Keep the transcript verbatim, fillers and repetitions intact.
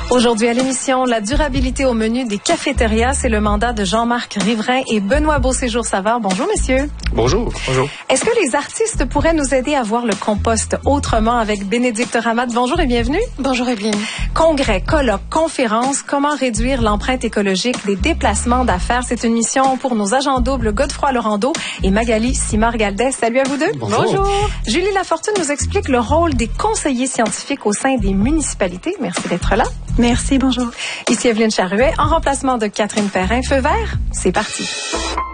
Aujourd'hui à l'émission, la durabilité au menu des cafétérias, c'est le mandat de Jean-Marc Riverain et Benoît Beauséjour-Savard. Bonjour, messieurs. Bonjour. Bonjour. Est-ce que les artistes pourraient nous aider à voir le compost autrement avec Bénédicte Ramade? Bonjour et bienvenue. Bonjour, Evelyne. Congrès, colloques, conférences, comment réduire l'empreinte écologique des déplacements d'affaires? C'est une mission pour nos agents doubles Godefroy Laurando et Magali Simard-Galdès. Salut à vous deux. Bonjour. Bonjour. Julie Lafortune nous explique le rôle des conseillers scientifiques au sein des municipalités. Merci d'être là. Merci, bonjour. Ici Evelyne Charuet, en remplacement de Catherine Perrin. Feu vert, c'est parti.